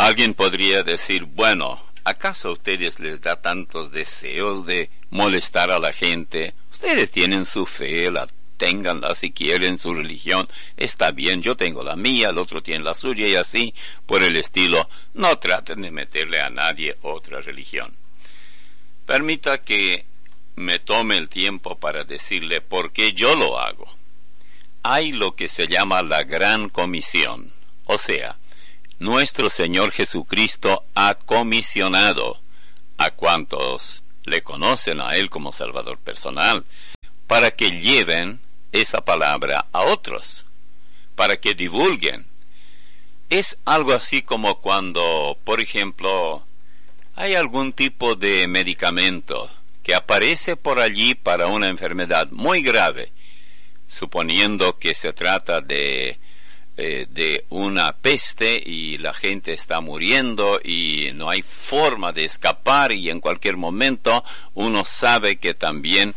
Alguien podría decir, bueno, ¿acaso a ustedes les da tantos deseos de molestar a la gente? Ustedes tienen su fe, ténganla si quieren, su religión, está bien, yo tengo la mía, el otro tiene la suya y así, por el estilo. No traten de meterle a nadie otra religión. Permita que me tome el tiempo para decirle por qué yo lo hago. Hay lo que se llama la Gran Comisión, o sea, nuestro Señor Jesucristo ha comisionado a cuantos le conocen a Él como Salvador personal, para que lleven esa palabra a otros, para que divulguen. Es algo así como cuando, por ejemplo, hay algún tipo de medicamento que aparece por allí para una enfermedad muy grave, suponiendo que se trata de una peste y la gente está muriendo y no hay forma de escapar y en cualquier momento uno sabe que también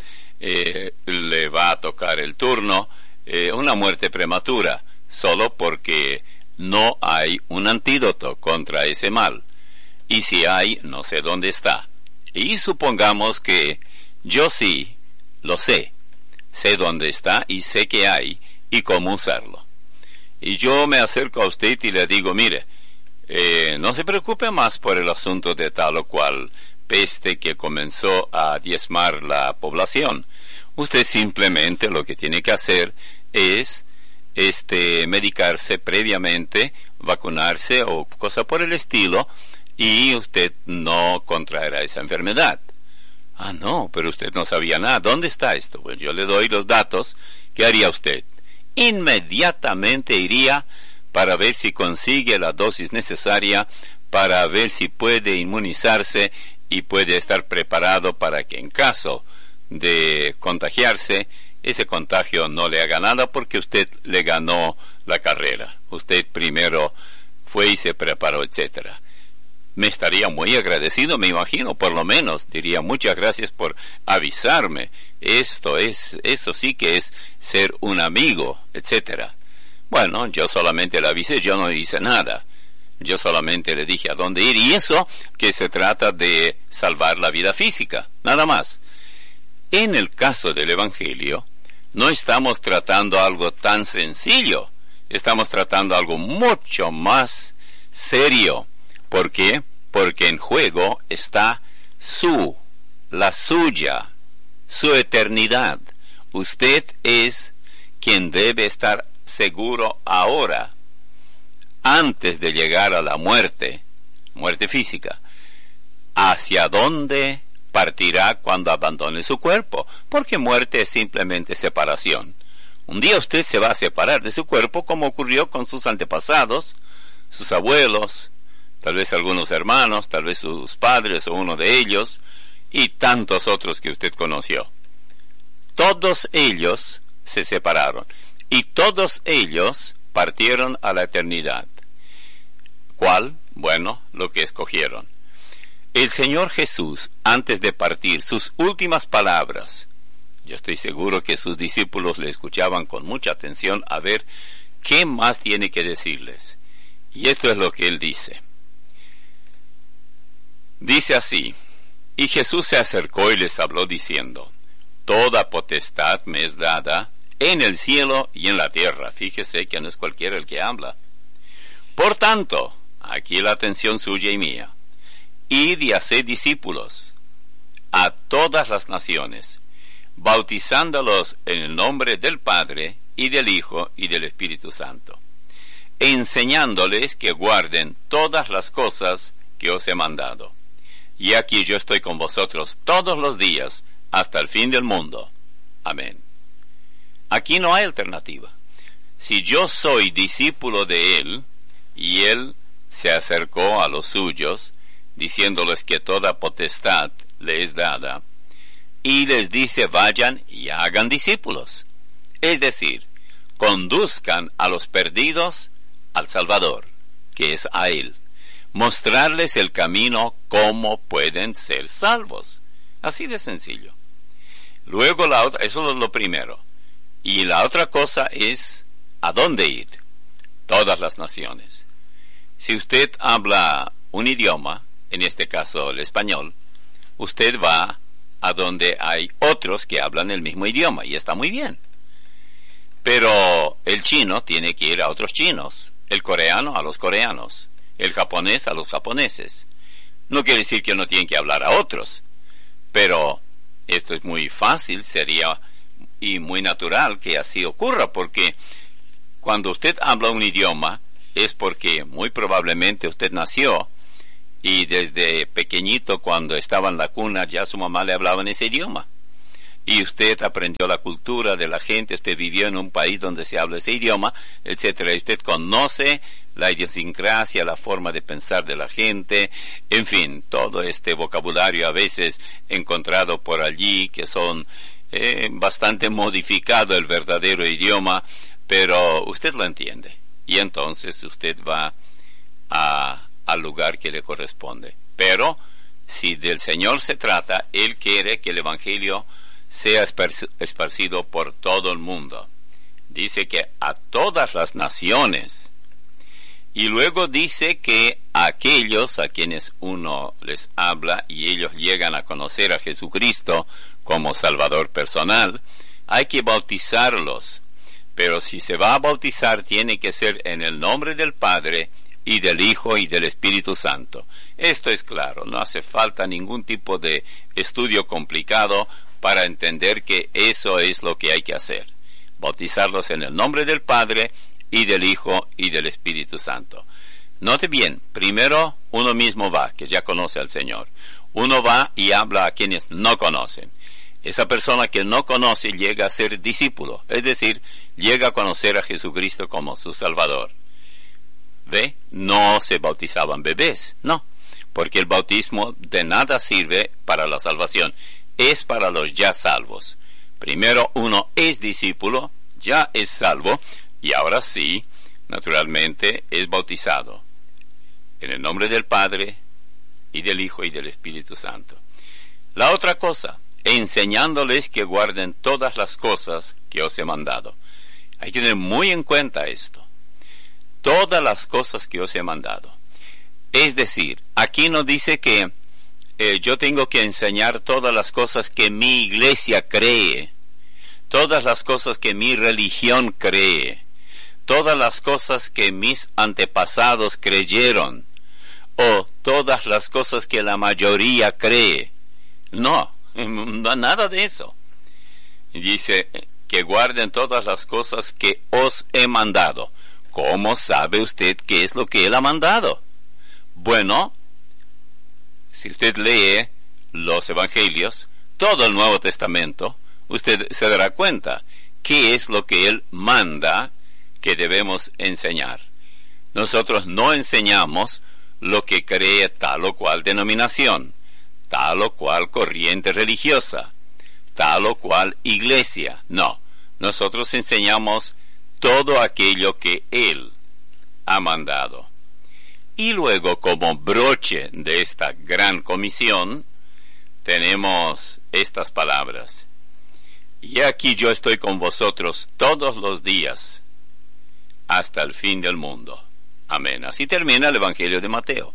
le va a tocar el turno, una muerte prematura, solo porque no hay un antídoto contra ese mal. Y si hay, no sé dónde está. Y supongamos que yo sí lo sé dónde está y sé que hay y cómo usarlo. Y yo me acerco a usted y le digo, mire, no se preocupe más por el asunto de tal o cual peste que comenzó a diezmar la población. Usted simplemente lo que tiene que hacer es medicarse previamente, vacunarse o cosa por el estilo, y usted no contraerá esa enfermedad. Ah, no, pero usted no sabía nada. ¿Dónde está esto? Pues yo le doy los datos. ¿Qué haría usted? Inmediatamente iría para ver si consigue la dosis necesaria, para ver si puede inmunizarse y puede estar preparado para que en caso de contagiarse, ese contagio no le haga nada porque usted le ganó la carrera. Usted primero fue y se preparó, etcétera. Me estaría muy agradecido, me imagino, por lo menos diría muchas gracias por avisarme. Eso sí que es ser un amigo, etcétera. Bueno, yo solamente le avisé, yo no hice nada. Yo solamente le dije a dónde ir, y eso que se trata de salvar la vida física, nada más. En el caso del Evangelio, no estamos tratando algo tan sencillo, estamos tratando algo mucho más serio. ¿Por qué? Porque en juego está la suya, su eternidad. Usted es quien debe estar seguro ahora, antes de llegar a la muerte física, hacia dónde partirá cuando abandone su cuerpo, porque muerte es simplemente separación. Un día usted se va a separar de su cuerpo, como ocurrió con sus antepasados, sus abuelos, tal vez algunos hermanos, tal vez sus padres o uno de ellos, y tantos otros que usted conoció. Todos ellos se separaron, y todos ellos partieron a la eternidad. ¿Cuál? Bueno, lo que escogieron. El Señor Jesús, antes de partir, sus últimas palabras, yo estoy seguro que sus discípulos le escuchaban con mucha atención a ver qué más tiene que decirles. Y esto es lo que él dice. Dice así: y Jesús se acercó y les habló diciendo: toda potestad me es dada en el cielo y en la tierra. Fíjese que no es cualquiera el que habla. Por tanto, aquí la atención suya y mía: id y haced discípulos a todas las naciones, bautizándolos en el nombre del Padre y del Hijo y del Espíritu Santo, enseñándoles que guarden todas las cosas que os he mandado. Y aquí yo estoy con vosotros todos los días hasta el fin del mundo. Amén. Aquí no hay alternativa. Si yo soy discípulo de Él, y Él se acercó a los suyos, diciéndoles que toda potestad le es dada, y les dice: vayan y hagan discípulos. Es decir, conduzcan a los perdidos al Salvador, que es a Él. Mostrarles el camino, cómo pueden ser salvos. Así de sencillo. Luego eso es lo primero. Y la otra cosa es: ¿a dónde ir? Todas las naciones. Si usted habla un idioma, en este caso el español, usted va a donde hay otros que hablan el mismo idioma y está muy bien. Pero el chino tiene que ir a otros chinos, el coreano a los coreanos, el japonés a los japoneses. No quiere decir que no tienen que hablar a otros, pero esto es muy fácil, sería y muy natural que así ocurra, porque cuando usted habla un idioma es porque muy probablemente usted nació y desde pequeñito, cuando estaba en la cuna, ya su mamá le hablaba en ese idioma. Y usted aprendió la cultura de la gente, usted vivió en un país donde se habla ese idioma, etcétera. Y usted conoce la idiosincrasia, la forma de pensar de la gente, en fin, todo este vocabulario a veces encontrado por allí, que son bastante modificado el verdadero idioma, pero usted lo entiende. Y entonces usted va al lugar que le corresponde. Pero si del Señor se trata, Él quiere que el Evangelio sea esparcido por todo el mundo. Dice que a todas las naciones. Y luego dice que aquellos a quienes uno les habla y ellos llegan a conocer a Jesucristo como Salvador personal, hay que bautizarlos. Pero si se va a bautizar, tiene que ser en el nombre del Padre y del Hijo y del Espíritu Santo. Esto es claro, no hace falta ningún tipo de estudio complicado para entender que eso es lo que hay que hacer. Bautizarlos en el nombre del Padre y del Hijo y del Espíritu Santo. Note bien, primero uno mismo va, que ya conoce al Señor. Uno va y habla a quienes no conocen. Esa persona que no conoce llega a ser discípulo, es decir, llega a conocer a Jesucristo como su Salvador. ¿Ve? No se bautizaban bebés, no, porque el bautismo de nada sirve para la salvación, es para los ya salvos. Primero uno es discípulo, ya es salvo, y ahora sí, naturalmente, es bautizado en el nombre del Padre y del Hijo y del Espíritu Santo. La otra cosa, enseñándoles que guarden todas las cosas que os he mandado. Hay que tener muy en cuenta esto. Todas las cosas que os he mandado. Es decir, aquí no dice que yo tengo que enseñar todas las cosas que mi iglesia cree, todas las cosas que mi religión cree, todas las cosas que mis antepasados creyeron, o todas las cosas que la mayoría cree. No, nada de eso. Dice que guarden todas las cosas que os he mandado. ¿Cómo sabe usted qué es lo que Él ha mandado? Bueno, si usted lee los Evangelios, todo el Nuevo Testamento, usted se dará cuenta qué es lo que Él manda que debemos enseñar. Nosotros no enseñamos lo que cree tal o cual denominación, tal o cual corriente religiosa, tal o cual iglesia. No, nosotros enseñamos todo aquello que Él ha mandado. Y luego, como broche de esta gran comisión, tenemos estas palabras. Y aquí yo estoy con vosotros todos los días, hasta el fin del mundo. Amén. Así termina el Evangelio de Mateo.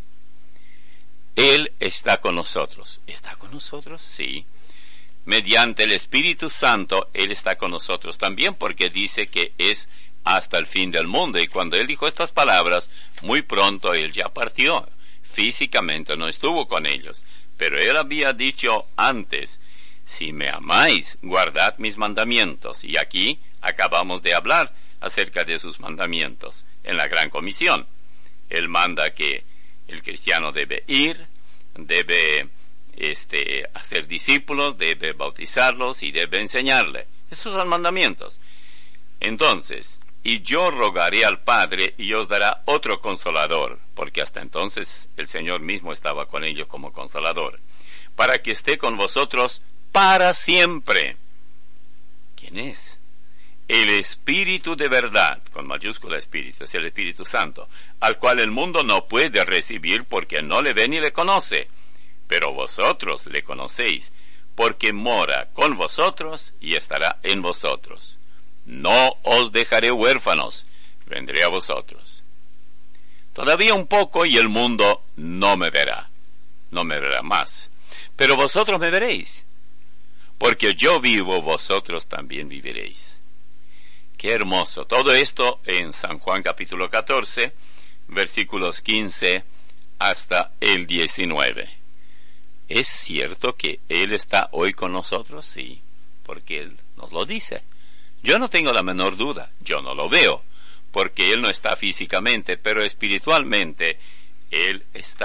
Él está con nosotros. ¿Está con nosotros? Sí. Mediante el Espíritu Santo, Él está con nosotros también, porque dice que es hasta el fin del mundo. Y cuando Él dijo estas palabras, muy pronto Él ya partió. Físicamente no estuvo con ellos. Pero Él había dicho antes, si me amáis, guardad mis mandamientos. Y aquí acabamos de hablar acerca de sus mandamientos en la Gran Comisión. Él manda que el cristiano debe ir, debe hacer discípulos, debe bautizarlos y debe enseñarle. Esos son mandamientos. Entonces, y yo rogaré al Padre y os dará otro consolador, porque hasta entonces el Señor mismo estaba con ellos como consolador, para que esté con vosotros para siempre. ¿Quién es? El Espíritu de verdad, con mayúscula Espíritu, es el Espíritu Santo, al cual el mundo no puede recibir porque no le ve ni le conoce, pero vosotros le conocéis, porque mora con vosotros y estará en vosotros. No os dejaré huérfanos, vendré a vosotros. Todavía un poco y el mundo no me verá más. Pero vosotros me veréis. Porque yo vivo, vosotros también viviréis. Qué hermoso. Todo esto en San Juan capítulo 14, versículos 15 hasta el 19. ¿Es cierto que Él está hoy con nosotros? Sí, porque Él nos lo dice. Yo no tengo la menor duda. Yo no lo veo, porque Él no está físicamente, pero espiritualmente Él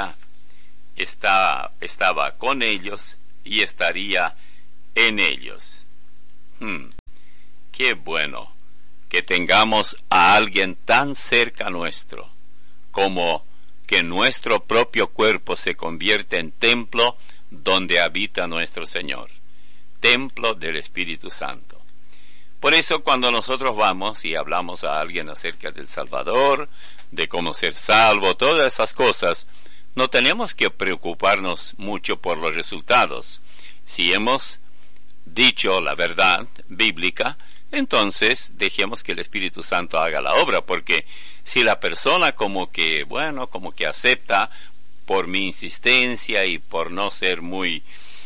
estaba con ellos y estaría en ellos. Qué bueno que tengamos a alguien tan cerca nuestro, como que nuestro propio cuerpo se convierte en templo donde habita nuestro Señor, templo del Espíritu Santo. Por eso cuando nosotros vamos y hablamos a alguien acerca del Salvador, de cómo ser salvo, todas esas cosas, no tenemos que preocuparnos mucho por los resultados. Si hemos dicho la verdad bíblica, entonces dejemos que el Espíritu Santo haga la obra, porque si la persona como que acepta por mi insistencia y por no ser muy,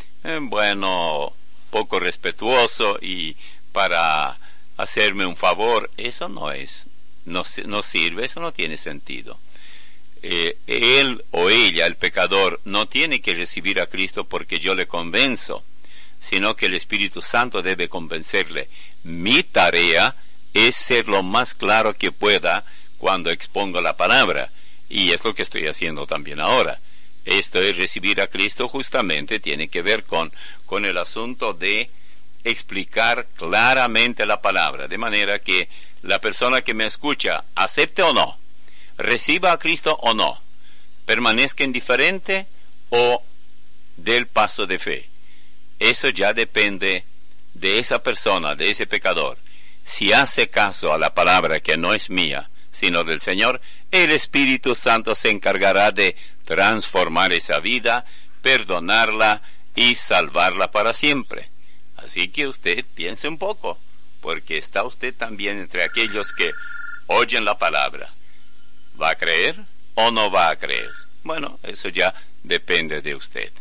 poco respetuoso y para hacerme un favor, eso no sirve, eso no tiene sentido. Él o ella, el pecador, no tiene que recibir a Cristo porque yo le convenzo, sino que el Espíritu Santo debe convencerle. Mi tarea es ser lo más claro que pueda cuando expongo la palabra, y es lo que estoy haciendo también ahora. Esto es recibir a Cristo, justamente tiene que ver con el asunto de explicar claramente la palabra, de manera que la persona que me escucha acepte o no, reciba a Cristo o no, permanezca indiferente o del paso de fe. Eso ya depende de esa persona, de ese pecador. Si hace caso a la palabra que no es mía, sino del Señor, el Espíritu Santo se encargará de transformar esa vida, perdonarla y salvarla para siempre. Así que usted piense un poco, porque está usted también entre aquellos que oyen la palabra. ¿Va a creer o no va a creer? Bueno, eso ya depende de usted.